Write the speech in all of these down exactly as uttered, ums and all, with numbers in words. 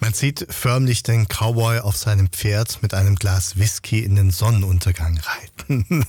Man sieht förmlich den Cowboy auf seinem Pferd mit einem Glas Whisky in den Sonnenuntergang reiten.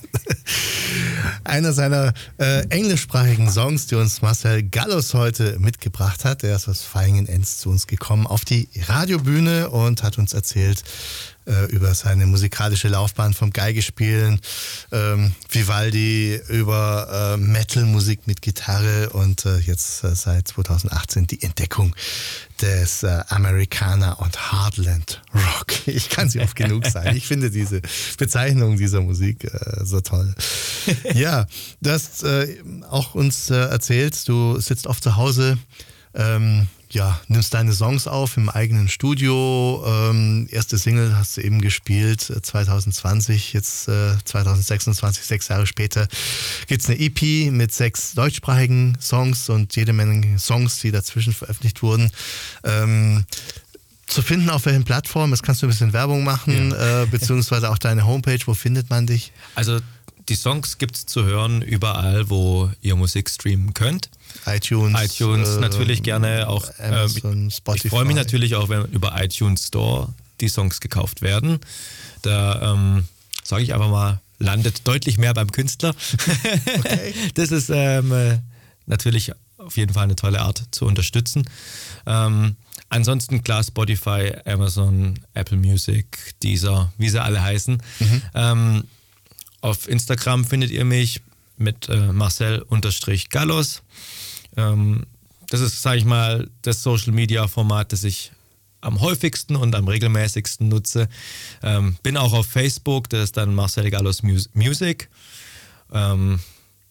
Einer seiner äh, englischsprachigen Songs, die uns Marcel Gallus heute mitgebracht hat, der ist aus Vaihingen-Enz zu uns gekommen auf die Radiobühne und hat uns erzählt äh, über seine musikalische Laufbahn vom Geigespielen, ähm, Vivaldi, über äh, Metal-Musik mit Gitarre und äh, jetzt äh, seit zweitausendachtzehn die Entdeckung des äh, Americana und Heartland Rock. Ich kann sie oft genug sagen. Ich finde diese Bezeichnung dieser Musik äh, so toll. Ja, du hast äh, auch uns äh, erzählt, du sitzt oft zu Hause, ähm, ja, nimmst deine Songs auf im eigenen Studio. Ähm, erste Single hast du eben gespielt, äh, zwanzig zwanzig, jetzt äh, zwanzig sechsundzwanzig, sechs Jahre später, gibt es eine E P mit sechs deutschsprachigen Songs und jede Menge Songs, die dazwischen veröffentlicht wurden. Ähm, zu finden auf welchen Plattformen, das kannst du ein bisschen Werbung machen, ja. äh, beziehungsweise auch deine Homepage, wo findet man dich? Also die Songs gibt es zu hören überall, wo ihr Musik streamen könnt. iTunes. iTunes äh, natürlich gerne auch. Amazon, äh, Spotify. Ich freue mich natürlich auch, wenn über iTunes Store die Songs gekauft werden. Da ähm, sage ich einfach mal, landet deutlich mehr beim Künstler. Okay. Das ist ähm, natürlich auf jeden Fall eine tolle Art zu unterstützen. Ähm, ansonsten klar Spotify, Amazon, Apple Music, Deezer, wie sie alle heißen. Mhm. Ähm, auf Instagram findet ihr mich mit äh, Marcel-Gallos. Ähm, das ist, sage ich mal, das Social-Media-Format, das ich am häufigsten und am regelmäßigsten nutze. Ähm, bin auch auf Facebook, das ist dann Marcel Gallos Music. Ähm,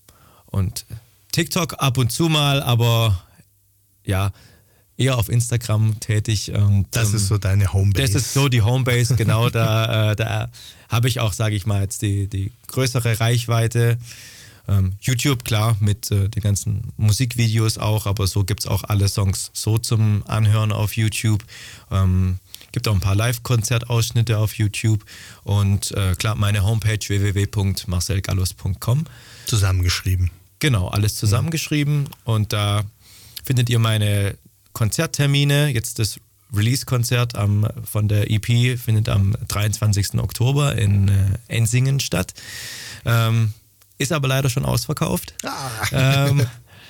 und TikTok ab und zu mal, aber ja, eher auf Instagram tätig. Und, das ähm, ist so deine Homebase. Das ist so die Homebase, genau. Da, äh, da habe ich auch, sage ich mal, jetzt die, die größere Reichweite. Ähm, YouTube, klar, mit äh, den ganzen Musikvideos auch, aber so gibt es auch alle Songs so zum Anhören auf YouTube. Ähm, gibt auch ein paar Live-Konzertausschnitte auf YouTube. Und äh, klar, meine Homepage w w w punkt marcel gallos punkt com. Zusammengeschrieben. Genau, alles zusammengeschrieben. Mhm. Und da findet ihr meine Konzerttermine. Jetzt das Release-Konzert am, von der E P findet am dreiundzwanzigsten Oktober in äh, Ensingen statt. Ähm, ist aber leider schon ausverkauft. Ah. Ähm,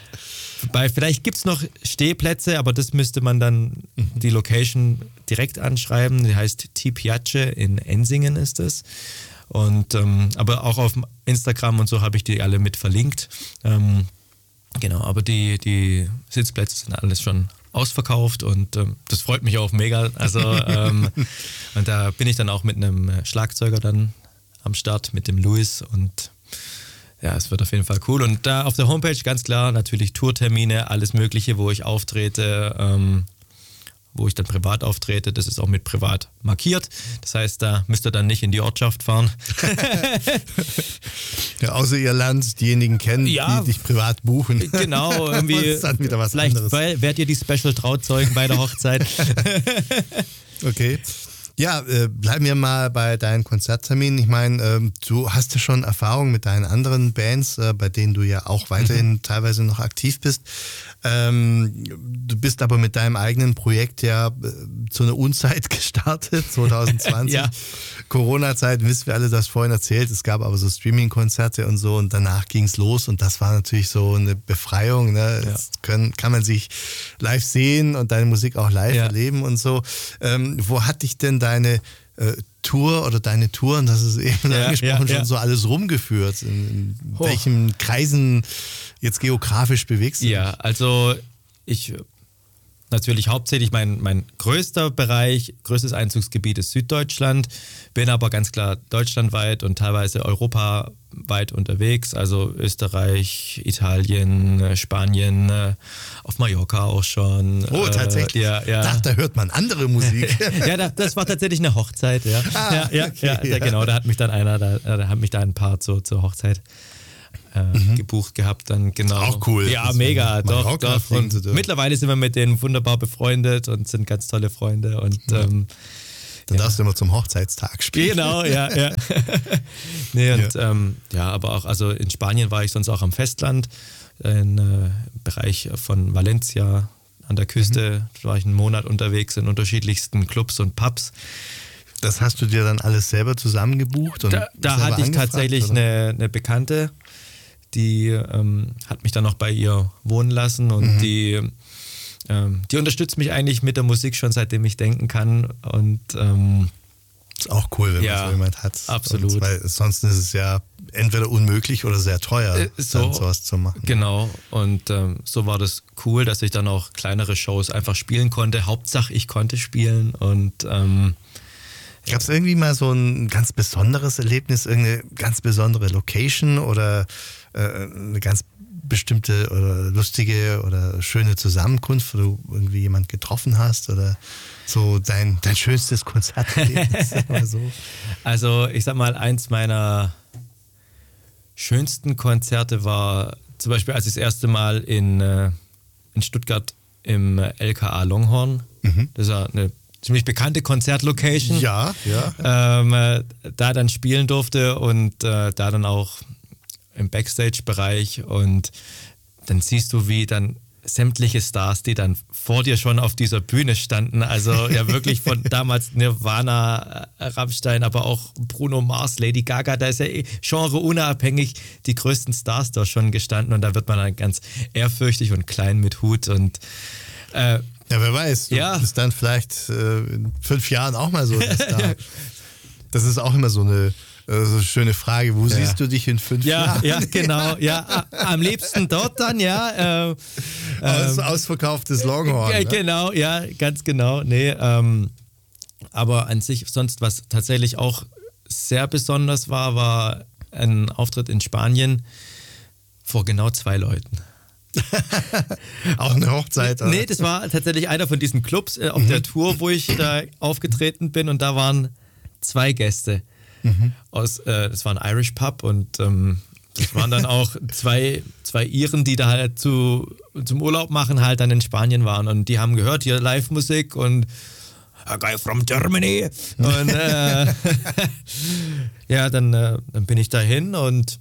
bei, vielleicht gibt es noch Stehplätze, aber das müsste man dann mhm. die Location direkt anschreiben. Die heißt Ti Piace in Ensingen ist es. Und ähm, aber auch auf Instagram und so habe ich die alle mit verlinkt. Ähm, genau, aber die, die Sitzplätze sind alles schon ausverkauft und ähm, das freut mich auch mega. Also ähm, und da bin ich dann auch mit einem Schlagzeuger dann am Start, mit dem Louis, und ja, es wird auf jeden Fall cool. Und da auf der Homepage ganz klar natürlich Tourtermine, alles Mögliche, wo ich auftrete, ähm, wo ich dann privat auftrete. Das ist auch mit privat markiert. Das heißt, da müsst ihr dann nicht in die Ortschaft fahren. Ja, außer ihr lernt diejenigen kennen, ja, die dich privat buchen. Genau, irgendwie. Das ist dann wieder was vielleicht anderes. Werdet ihr die Special-Trauzeugen bei der Hochzeit. Okay. Ja, äh, bleiben wir mal bei deinen Konzertterminen. Ich meine, ähm, du hast ja schon Erfahrung mit deinen anderen Bands, äh, bei denen du ja auch weiterhin mhm. teilweise noch aktiv bist. Ähm, du bist aber mit deinem eigenen Projekt ja äh, zu einer Unzeit gestartet, zwanzig zwanzig. Ja. Corona-Zeit, wissen wir alle, das vorhin erzählt. Es gab aber so Streaming-Konzerte und so und danach ging es los und das war natürlich so eine Befreiung. Ne? Ja. Jetzt können, kann man sich live sehen und deine Musik auch live ja. erleben und so. Ähm, wo hat dich denn deine äh, Tour oder deine Touren, das ist eben ja, angesprochen, ja, ja. schon so alles rumgeführt? In, in oh. welchen Kreisen jetzt geografisch bewegst du dich? Ja, also ich natürlich hauptsächlich mein, mein größter Bereich, größtes Einzugsgebiet ist Süddeutschland, bin aber ganz klar deutschlandweit und teilweise europaweit unterwegs, also Österreich, Italien, Spanien, auf Mallorca auch schon. Oh, tatsächlich? Äh, ja, ja. Ach, da hört man andere Musik. Ja, das war tatsächlich eine Hochzeit, ja. Ah, ja, ja, okay, ja, da, genau, da hat mich dann einer, da, da hat mich da ein Paar zur, zur Hochzeit Äh, mhm. gebucht gehabt, dann genau. Auch cool. Ja, mega, doch, doch. Und mittlerweile sind wir mit denen wunderbar befreundet und sind ganz tolle Freunde und ja. ähm, dann ja. darfst du immer zum Hochzeitstag spielen. Genau, ja, ja. Nee, und ja. Ähm, ja, aber auch, also in Spanien war ich sonst auch am Festland, im äh, Bereich von Valencia, an der Küste. Mhm. Da war ich einen Monat unterwegs in unterschiedlichsten Clubs und Pubs. Das hast du dir dann alles selber zusammengebucht? Und da da hatte ich tatsächlich eine, eine Bekannte, die ähm, hat mich dann noch bei ihr wohnen lassen und mhm. die, ähm, die unterstützt mich eigentlich mit der Musik schon seitdem ich denken kann. Und ähm, ist auch cool, wenn ja, man so jemand hat. Absolut. Und, weil sonst ist es ja entweder unmöglich oder sehr teuer, äh, so, dann sowas zu machen. Genau. Und ähm, so war das cool, dass ich dann auch kleinere Shows einfach spielen konnte. Hauptsache, ich konnte spielen. Und ähm, gab es irgendwie mal so ein ganz besonderes Erlebnis, irgendeine ganz besondere Location oder äh, eine ganz bestimmte oder lustige oder schöne Zusammenkunft, wo du irgendwie jemand getroffen hast oder so dein, dein schönstes Konzerterlebnis? so. Also ich sag mal, eins meiner schönsten Konzerte war zum Beispiel, als ich das erste Mal in, äh, in Stuttgart im L K A Longhorn, mhm. das ist ja eine ziemlich bekannte Konzertlocation, ja, ja. Ähm, äh, da dann spielen durfte und äh, da dann auch im Backstage-Bereich und dann siehst du, wie dann sämtliche Stars, die dann vor dir schon auf dieser Bühne standen, also ja wirklich von damals Nirvana, Rammstein, aber auch Bruno Mars, Lady Gaga, da ist ja eh genreunabhängig die größten Stars da schon gestanden und da wird man dann ganz ehrfürchtig und klein mit Hut und äh, ja, wer weiß, du ja. bist dann vielleicht äh, in fünf Jahren auch mal so der Star. Das ist auch immer so eine äh, so eine schöne Frage. Wo ja. siehst du dich in fünf ja, Jahren? Ja, genau. Ja, am liebsten dort dann, ja. Äh, Aus, ähm, ausverkauftes Longhorn. Äh, ne? Genau, ja, ganz genau. Nee, ähm, aber an sich sonst, was tatsächlich auch sehr besonders war, war ein Auftritt in Spanien vor genau zwei Leuten. Auch eine Hochzeit? Oder? Nee, das war tatsächlich einer von diesen Clubs äh, auf mhm. der Tour, wo ich da aufgetreten bin und da waren zwei Gäste. Mhm. Aus, äh, das war ein Irish Pub und ähm, das waren dann auch zwei, zwei Iren, die da halt zu, zum Urlaub machen halt dann in Spanien waren und die haben gehört, hier Live-Musik und a guy from Germany und äh, ja, dann, äh, dann bin ich dahin und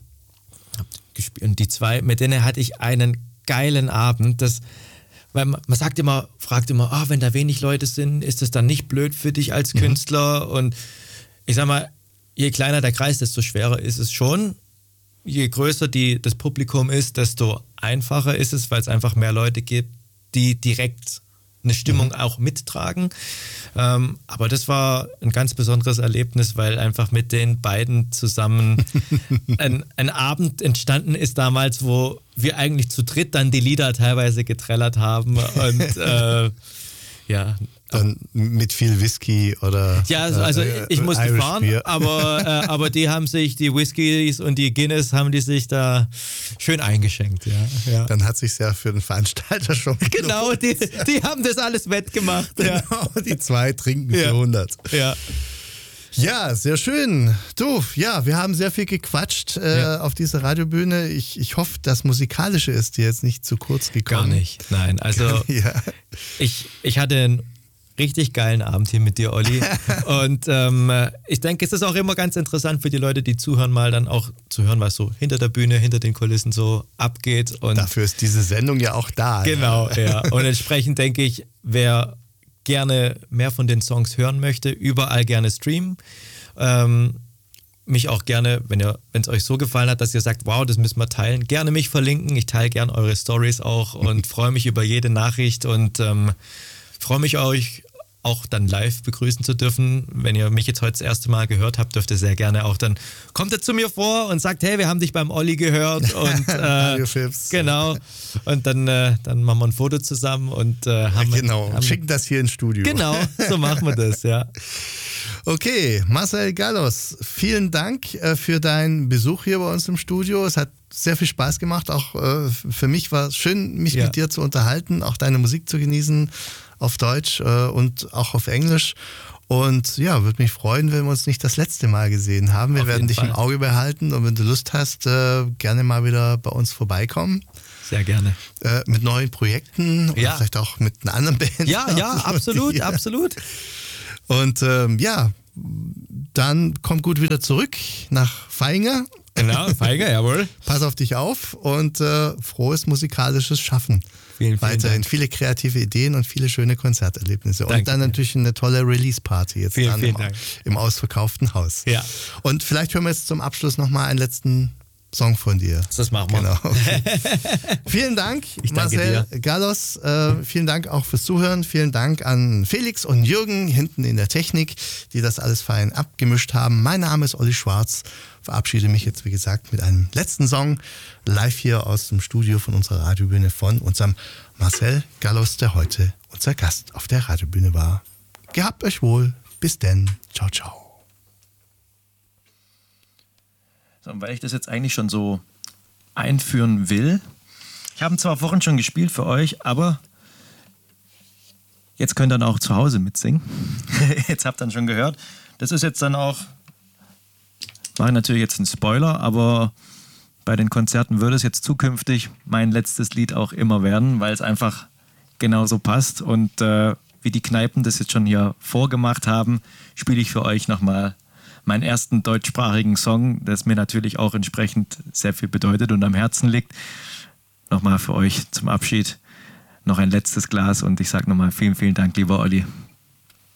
gespielt. Und die zwei, mit denen hatte ich einen geilen Abend. Das, weil man, man sagt immer, fragt immer, oh, wenn da wenig Leute sind, ist das dann nicht blöd für dich als Künstler? Mhm. Und ich sag mal, je kleiner der Kreis, desto schwerer ist es schon. Je größer die, das Publikum ist, desto einfacher ist es, weil es einfach mehr Leute gibt, die direkt eine Stimmung mhm. auch mittragen. Ähm, aber das war ein ganz besonderes Erlebnis, weil einfach mit den beiden zusammen ein, ein Abend entstanden ist damals, wo wir eigentlich zu dritt dann die Lieder teilweise getrellert haben und äh, ja. Dann mit viel Whisky oder ja, also äh, ich musste Irish fahren, Beer. aber, äh, aber die haben sich, die Whiskys und die Guinness haben die sich da schön eingeschenkt. Ja, ja. Dann hat sich ja für den Veranstalter schon gelohnt. Genau, die, die haben das alles wettgemacht. Genau, ja. Die zwei trinken ja. für hundert. Ja. Ja, sehr schön. Du, ja, wir haben sehr viel gequatscht äh, ja. auf dieser Radiobühne. Ich, ich hoffe, das Musikalische ist dir jetzt nicht zu kurz gekommen. Gar nicht, nein. Also ja. ich, ich hatte einen richtig geilen Abend hier mit dir, Olli. Und ähm, ich denke, es ist auch immer ganz interessant für die Leute, die zuhören, mal dann auch zu hören, was so hinter der Bühne, hinter den Kulissen so abgeht. Und dafür ist diese Sendung ja auch da. Genau, ja. ja. Und entsprechend denke ich, wer gerne mehr von den Songs hören möchte, überall gerne streamen. Ähm, mich auch gerne, wenn ihr, wenn es euch so gefallen hat, dass ihr sagt, wow, das müssen wir teilen, gerne mich verlinken. Ich teile gerne eure Stories auch und freue mich über jede Nachricht und ähm, freue mich, euch auch dann live begrüßen zu dürfen. Wenn ihr mich jetzt heute das erste Mal gehört habt, dürft ihr sehr gerne auch dann, kommt ihr zu mir vor und sagt, hey, wir haben dich beim Olli gehört. Und äh, genau. Und dann, äh, dann machen wir ein Foto zusammen und äh, haben ja, genau. Haben, schicken das hier ins Studio. Genau, so machen wir das, ja. Okay, Marcel Gallos, vielen Dank äh, für deinen Besuch hier bei uns im Studio. Es hat sehr viel Spaß gemacht. Auch äh, für mich war es schön, mich ja. mit dir zu unterhalten, auch deine Musik zu genießen auf Deutsch äh, und auch auf Englisch. Und ja, würde mich freuen, wenn wir uns nicht das letzte Mal gesehen haben. Wir auf werden dich Fall. im Auge behalten und wenn du Lust hast, äh, gerne mal wieder bei uns vorbeikommen. Sehr gerne. Äh, mit neuen Projekten oder ja. vielleicht auch mit einer anderen Band. Ja, ja, absolut, ja. absolut. Und ähm, ja, dann komm gut wieder zurück nach Feinger. Genau, Feinger, jawohl. Pass auf dich auf und äh, frohes musikalisches Schaffen. Vielen, vielen weiterhin Dank. viele kreative Ideen und viele schöne Konzerterlebnisse. Danke und dann dir. natürlich eine tolle Release-Party jetzt Vielen, dann vielen im, Dank. im ausverkauften Haus. Ja. Und vielleicht hören wir jetzt zum Abschluss nochmal einen letzten Song von dir. Das machen wir. Genau. Okay. Vielen Dank, Ich danke Marcel dir. Gallos. Äh, vielen Dank auch fürs Zuhören. Vielen Dank an Felix und Jürgen hinten in der Technik, die das alles fein abgemischt haben. Mein Name ist Olli Schwarz. Verabschiede mich jetzt, wie gesagt, mit einem letzten Song live hier aus dem Studio von unserer Radiobühne von unserem Marcel Gallos, der heute unser Gast auf der Radiobühne war. Gehabt euch wohl. Bis denn. Ciao, ciao. So, und weil ich das jetzt eigentlich schon so einführen will, ich habe zwar vorhin schon gespielt für euch, aber jetzt könnt ihr dann auch zu Hause mitsingen. Jetzt habt ihr dann schon gehört. Das ist jetzt dann auch, mache natürlich jetzt einen Spoiler, aber bei den Konzerten würde es jetzt zukünftig mein letztes Lied auch immer werden, weil es einfach genauso passt. Und äh, wie die Kneipen das jetzt schon hier vorgemacht haben, spiele ich für euch nochmal meinen ersten deutschsprachigen Song, das mir natürlich auch entsprechend sehr viel bedeutet und am Herzen liegt. Nochmal für euch zum Abschied noch ein letztes Glas und ich sage nochmal vielen, vielen Dank, lieber Olli.